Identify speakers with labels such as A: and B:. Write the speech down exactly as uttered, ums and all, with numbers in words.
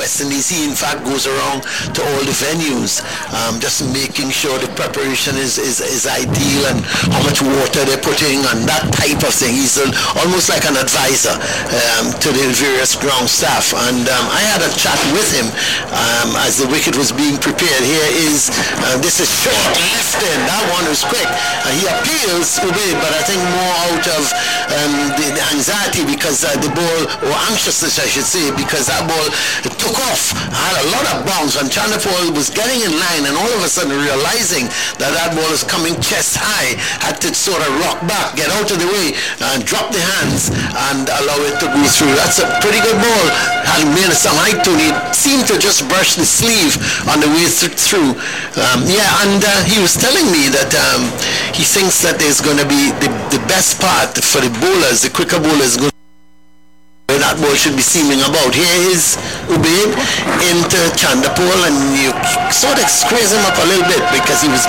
A: West Indies. He in fact goes around to all the venues, um, just making sure the preparation is, is, is ideal and how much water they're putting and that type of thing. He's a, almost like an advisor um, to the various ground staff. And um, I had a chat with him um, as the wicket was being prepared. Here is, uh, this is short lifting. That one was quick. Uh, he appeals, but I think more out of um, the, the anxiety because uh, the ball, or anxiousness I should say, because that ball took off. Had a lot of bounce and Chanderpaul was getting in line and all of a sudden realizing that that ball was coming chest high, had to sort of rock back, get out of the way and drop the hands and allow it to go through. That's a pretty good ball. Had made some height to it. Seemed to just brush the sleeve on the way th- through. Um, yeah, and uh, he was telling me that um, he thinks that there's going to be the, the best part for the bowlers, the quicker bowlers, going that ball should be seaming about. Here is Ubaid into Chanderpaul, and you sort of squeeze him up a little bit because he was